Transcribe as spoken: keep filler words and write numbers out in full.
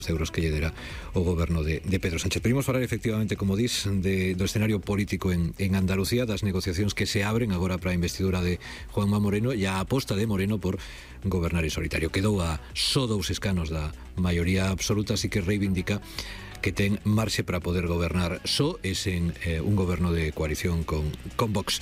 euros que lle dera o goberno de, de Pedro Sánchez. Pero imos falar efectivamente, como dis, de, do escenario político en, en Andalucía, das negociacións que se abren agora para a investidura de Juanma Moreno e a aposta de Moreno por gobernar en solitario. Quedou a só dous escanos da maioría absoluta, así que reivindica que ten marxe para poder gobernar só e sen eh, un goberno de coalición con, con Vox.